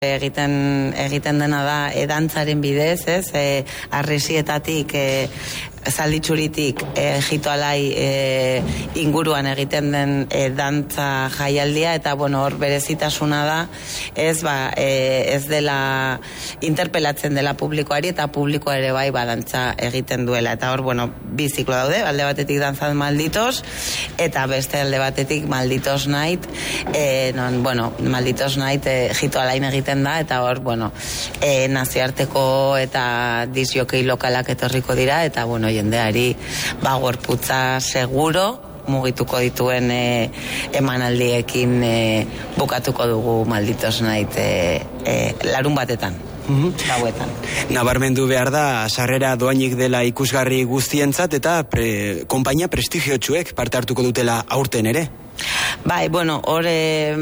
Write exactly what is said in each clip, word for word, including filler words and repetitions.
Egiten, egiten dena da e, dantzaren bidez, ez? E, Arresietatik, e, Zalditxuritik, e, Jitoalai e, inguruan egiten den e, dantza jaialdia, eta bueno, hor berezitasuna da, ez, ba, e, ez dela interpelatzen dela publikoari, eta publikoa ere bai ba, dantza egiten duela, eta hor, bueno, bi ziklo daude, alde batetik dantzat malditos, eta beste alde batetik malditos night, e, non, bueno, malditos night e, Jitoalain egiten da, eta hor, bueno, e, nazioarteko eta disjokei lokalak etorriko dira, eta bueno, jendeari ba gorputza seguro mugituko dituen e, emanaldiekin e, bukatuko dugu Malditos Night e, e, larun batetan. Gauetan. Nabarmendu behar da, sarrera doainik dela ikusgarri guztientzat, eta pre, konpainia prestigiotsuek parte hartuko dutela aurten ere. Bai, bueno, hor e,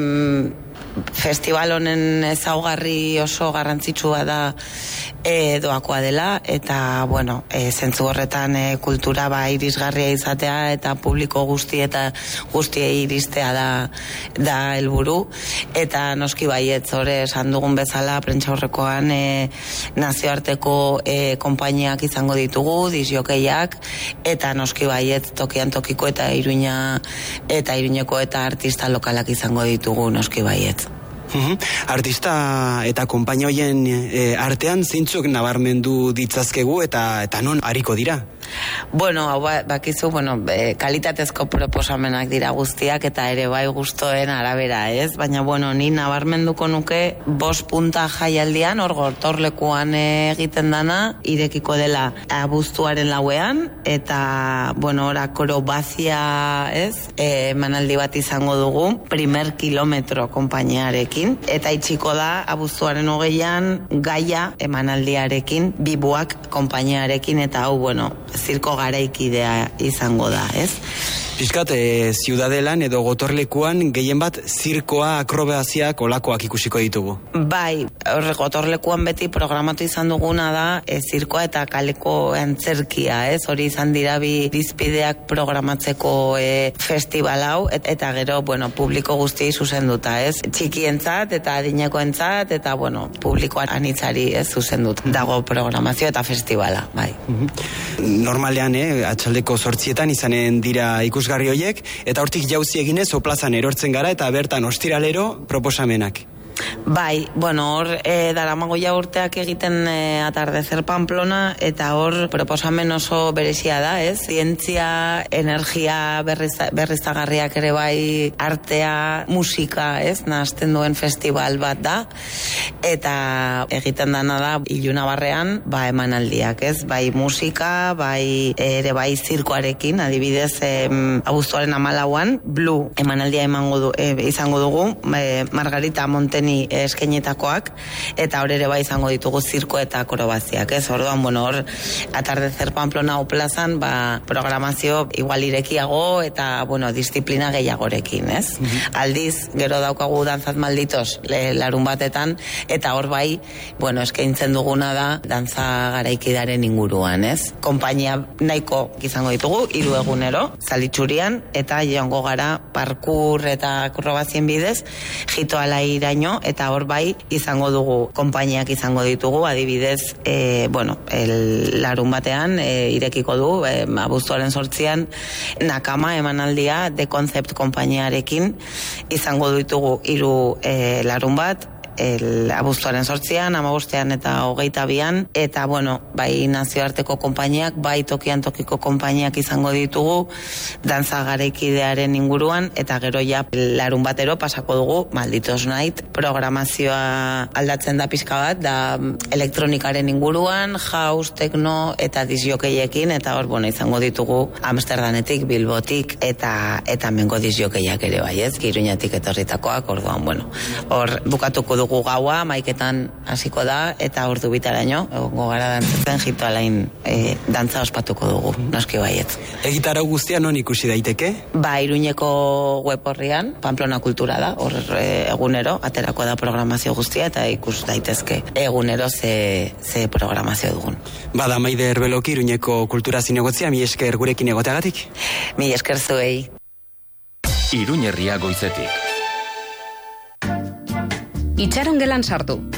festival honen ezaugarri oso garrantzitsua da e, doakoa dela, eta bueno, e, zentzu horretan e, kultura ba irisgarria izatea eta publiko guzti eta guztiei iristea da da helburu, eta noski baietz hori esan dugun bezala prentsaurrekoan e, nazioarteko e, konpainiak izango ditugu, disjokeiak, eta noski baietz tokian tokiko eta Iruña eta Iruñeko eta artista lokalak izango ditugu, noski baietz. Uhum. Artista eta konpainia hoien e, artean zeintzuk nabarmendu ditzazkegu eta eta non ariko dira? Bueno, hau bakizu, bueno, e, kalitatezko proposamenak dira guztiak, eta ere bai gustoen arabera, ez? Baina, bueno, ni nabarmenduko nuke bost punta jaialdian, hor gotorlekuan egiten dana, irekiko dela abuztuaren lauean, eta, bueno, hor akrobazia, ez? E, manaldi bat izango dugu, primer kilometro konpainiarekin, eta itxiko da abuztuaren hogeian gaia emanaldiarekin, bibuak konpainiarekin, eta hau, bueno, zirko garaikidea izango da, ez? Piskat, e, Ziudadelan edo gotorlekuan gehien bat zirkoa, akrobaziak, olakoak ikusiko ditugu. Bai, horre gotorlekuan beti programatu izan duguna da e, zirkoa eta kaleko antzerkia, ez? Hori izan dira bi dizpideak programatzeko e, festival hau, et, eta gero, bueno, publiko guztiei zuzenduta, ez? Txikientzat eta adinekoentzat, eta, bueno, publikoan anitzari ez zuzendut. Dago programazio eta festivala, bai. Normalean, eh, atxaldeko zortzietan izanen dira ikus garri hoiek, eta hortik jauzi eginez o plazan erortzen gara, eta bertan ostiralero proposamenak. Bai, bueno, hor e, daramago ja urteak egiten e, Atardecer Pamplona, eta hor proposamen oso berezia da, ez? Zientzia, energia berriztagarriak ere bai, artea, musika, ez? Nahasten duen festival bat da, eta egiten dana da Iluna Barrean, ba emanaldiak, ez? Bai musika, bai ere bai zirkoarekin, adibidez em, abuztuaren hamalauan, Blue emanaldia emango du, e, izango dugu, e, Margarita Monteni eskenetakoak, eta hor ere bai izango ditugu zirko eta akrobaziak, ez? Orduan, bueno, hor Atardecer Pamplona plazan, ba, programazio igual irekiago eta, bueno, disiplina gehiagorekin, ez? Mm-hmm. Aldiz, gero daukagu dantzat malditos le, larun batetan, eta hor bai, bueno, eskaintzen duguna da dantza garaikidaren inguruan, ez? Konpainia nahiko izango ditugu, hiru egunero, Zalditxurian, eta joango gara parkur eta akrobazien bidez, Jitoalai iraino, eta hor bai izango dugu konpainiak izango ditugu, adibidez, e, bueno, el larun batean e, irekiko du, e, abuztuaren sortzian Nakama emanaldia The Concept konpainiarekin izango ditugu hiru e, larun bat, el abuztuaren sortzian, amabostean eta hogeita bian, eta bueno, bai nazioarteko konpainiak, bai tokian tokiko konpainiak izango ditugu dantza garaikidearen inguruan, eta gero ja larun batero pasako dugu Malditos Night, programazioa aldatzen da pixka bat, da elektronikaren inguruan, house, techno eta disjokeiekin, eta hor, bueno, izango ditugu Amsterdanetik, Bilbotik, eta eta mengo disjokeiak ere bai, ez, Iruñatik etorritakoak, orduan, bueno, hor bukatuko dugu gaua, maiketan hasiko da, eta ordu bitaraino, egongo gara dantzatzen Jitoalain e, dantza ospatuko dugu, noski baietz. Egitarau guztia non ikusi daiteke? Ba, Iruñeko web horrian, Pamplona Kultura da, hor e, egunero, aterako da programazio guztia, eta ikus daitezke egunero ze, ze programazio dugun. Bada, Maider Beloki, Iruñeko Kultura zinegotzia, mi esker gurekin egoteagatik? Mi esker zuei. Iruñerria goizetik. Itxaron gelan sartu.